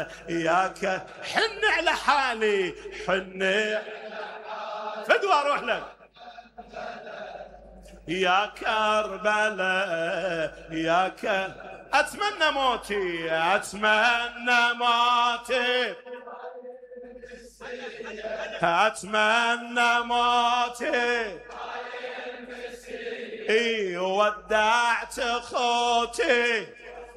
ياك حن على حالي حن فدوى اروح لك يا كربلاء ياك اتمنى موتي اتمنى موتي اتمنى موتي اي ودعت خوتي